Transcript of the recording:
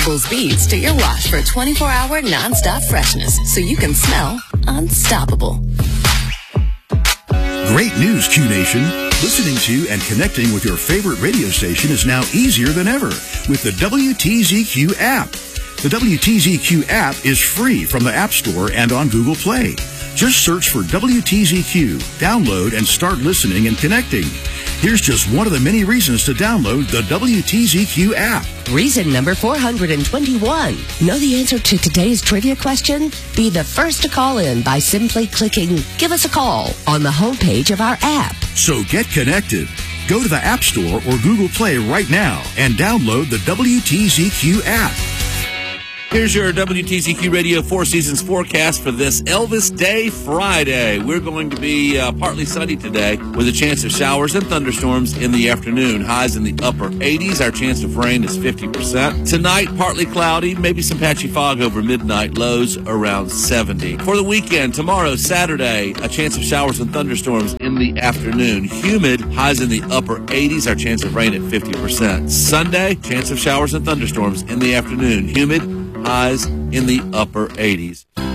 Unstoppable's beads to your wash for 24-hour nonstop freshness so you can smell unstoppable. Great news, Q Nation. Listening to and connecting with your favorite radio station is now easier than ever with the WTZQ app. The WTZQ app is free from the App Store and on Google Play. Just search for WTZQ, download, and start listening and connecting. Here's just one of the many reasons to download the WTZQ app. Reason number 421. Know the answer to today's trivia question? Be the first to call in by simply clicking Give Us a Call on the homepage of our app. So get connected. Go to the App Store or Google Play right now and download the WTZQ app. Here's your WTZQ Radio Four Seasons forecast for this Elvis Day Friday. We're going to be partly sunny today with a chance of showers and thunderstorms in the afternoon. Highs in the upper 80s. Our chance of rain is 50%. Tonight, partly cloudy, maybe some patchy fog over midnight. Lows around 70. For the weekend, tomorrow, Saturday, a chance of showers and thunderstorms in the afternoon. Humid, highs in the upper 80s. Our chance of rain at 50%. Sunday, chance of showers and thunderstorms in the afternoon. Humid, highs in the upper 80s.